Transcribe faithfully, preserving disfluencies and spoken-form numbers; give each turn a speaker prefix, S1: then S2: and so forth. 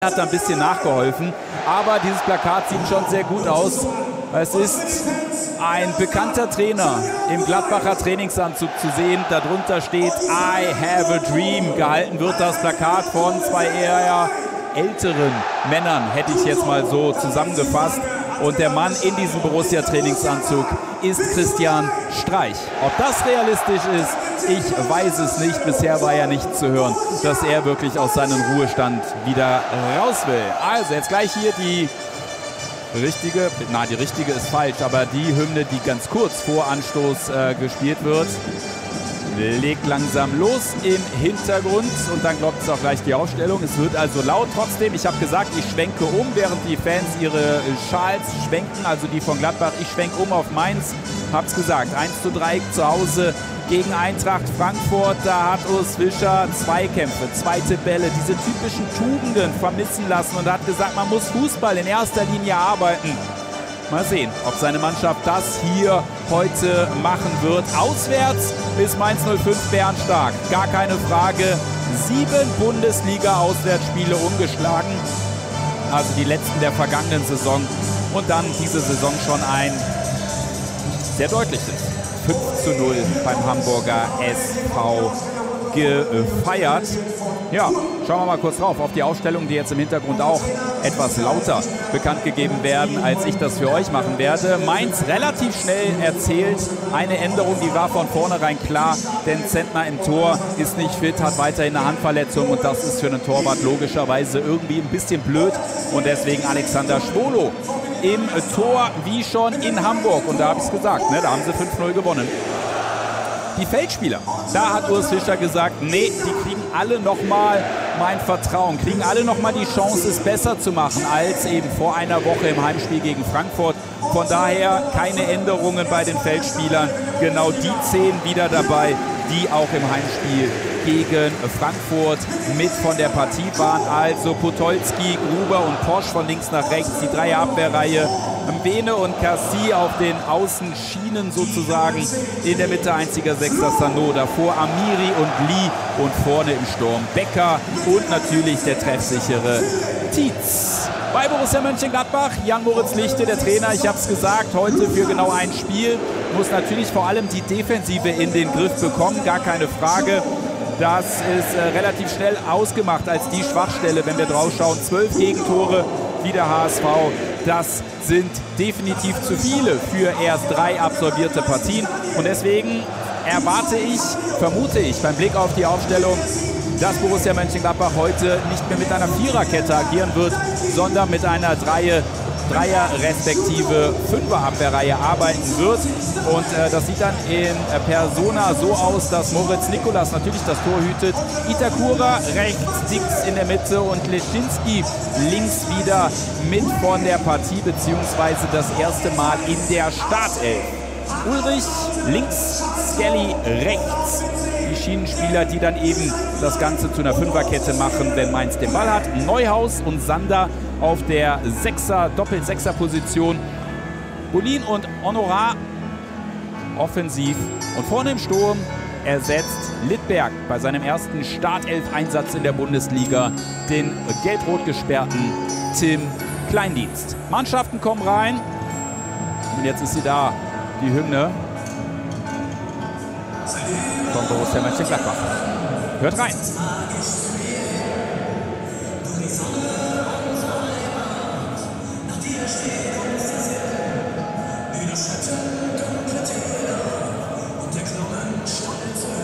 S1: Hat da ein bisschen nachgeholfen, aber dieses Plakat sieht schon sehr gut aus. Es ist ein bekannter Trainer im Gladbacher Trainingsanzug zu sehen. Darunter steht I have a dream. Gehalten wird das Plakat von zwei eher älteren Männern, hätte ich jetzt mal so zusammengefasst. Und der Mann in diesem Borussia-Trainingsanzug ist Christian Streich. Ob das realistisch ist, ich weiß es nicht. Bisher war ja nicht zu hören, dass er wirklich aus seinem Ruhestand wieder raus will. Also jetzt gleich hier die richtige, na die richtige ist falsch, aber die Hymne, die ganz kurz vor Anstoß äh, gespielt wird, legt langsam los im Hintergrund und dann glaubt es auch gleich die Aufstellung. Es wird also laut trotzdem. Ich habe gesagt, ich schwenke um, während die Fans ihre Schals schwenken, also die von Gladbach. Ich schwenke um auf Mainz, habe es gesagt, eins zu drei zu Hause gegen Eintracht Frankfurt. Da hat Urs Fischer Zweikämpfe, zweite Bälle, diese typischen Tugenden vermissen lassen und hat gesagt, man muss Fußball in erster Linie arbeiten. Mal sehen, ob seine Mannschaft das hier heute machen wird. Auswärts ist Mainz null fünf bärenstark, gar keine Frage. Sieben Bundesliga-Auswärtsspiele ungeschlagen, also die letzten der vergangenen Saison. Und dann diese Saison schon ein sehr deutliches fünf zu null beim Hamburger S V gefeiert. Ja, schauen wir mal kurz drauf auf die Ausstellungen, die jetzt im Hintergrund auch etwas lauter bekannt gegeben werden, als ich das für euch machen werde. Mainz relativ schnell erzählt. Eine Änderung, die war von vornherein klar, denn Zentner im Tor ist nicht fit, hat weiterhin eine Handverletzung und das ist für einen Torwart logischerweise irgendwie ein bisschen blöd und deswegen Alexander Schwolo im Tor wie schon in Hamburg und da habe ich es gesagt, ne, da haben sie fünf null gewonnen. Die Feldspieler, da hat Urs Fischer gesagt, nee, die kriegen alle nochmal mein Vertrauen, kriegen alle nochmal die Chance, es besser zu machen als eben vor einer Woche im Heimspiel gegen Frankfurt. Von daher keine Änderungen bei den Feldspielern, genau die zehn wieder dabei, die auch im Heimspiel gegen Frankfurt mit von der Partie waren. Also Podolski, Gruber und Posch von links nach rechts, die Dreierabwehrreihe. Mbene und Cassie auf den Außenschienen sozusagen. In der Mitte einziger Sechser Sano, davor Amiri und Lee und vorne im Sturm Becker und natürlich der treffsichere Tietz. Bei Borussia Mönchengladbach, Jan-Moritz Lichte, der Trainer, ich habe es gesagt, heute für genau ein Spiel, muss natürlich vor allem die Defensive in den Griff bekommen, gar keine Frage. Das ist äh, relativ schnell ausgemacht als die Schwachstelle, wenn wir drauf schauen. Zwölf Gegentore wie der H S V, das sind definitiv zu viele für erst drei absolvierte Partien. Und deswegen erwarte ich, vermute ich beim Blick auf die Aufstellung, dass Borussia Mönchengladbach heute nicht mehr mit einer Viererkette agieren wird, sondern mit einer Dreier, Dreier respektive Fünferabwehrreihe arbeiten wird. Und äh, das sieht dann in äh, Persona so aus, dass Moritz Nikolas natürlich das Tor hütet. Itakura rechts, Dix in der Mitte und Leschinski links wieder mit von der Partie, beziehungsweise das erste Mal in der Startelf. Ulrich links, Skelly rechts. Die Schienenspieler, die dann eben das Ganze zu einer Fünferkette machen, wenn Mainz den Ball hat. Neuhaus und Sander auf der Sechser, Doppel-Sechser-Position. Bolin und Honorar offensiv. Und vorne im Sturm ersetzt Littberg bei seinem ersten Startelf-Einsatz in der Bundesliga den gelb-rot gesperrten Tim Kleindienst. Mannschaften kommen rein. Und jetzt ist sie da, die Hymne von Borussia Mönchengladbach. Hört rein.